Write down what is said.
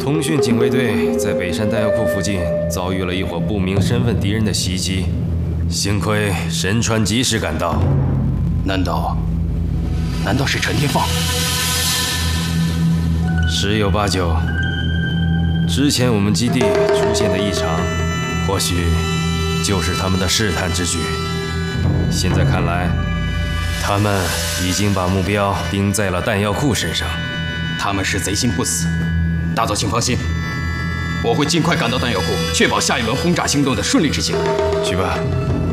通讯警卫队在北山弹药库附近遭遇了一伙不明身份敌人的袭击，幸亏神川及时赶到。 难道是陈天放？ 十有八九。之前我们基地出现的异常，或许就是他们的试探之举。现在看来，他们已经把目标盯在了弹药库身上。 他们是贼心不死。大佐请放心，我会尽快赶到弹药库，确保下一轮轰炸行动的顺利执行。 去吧。